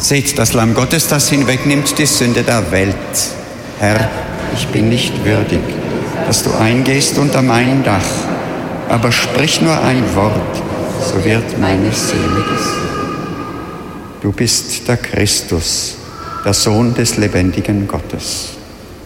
Seht das Lamm Gottes, das hinwegnimmt die Sünde der Welt. Herr, ich bin nicht würdig, dass du eingehst unter mein Dach, aber sprich nur ein Wort, so wird meine Seele gesund. Du bist der Christus, der Sohn des lebendigen Gottes.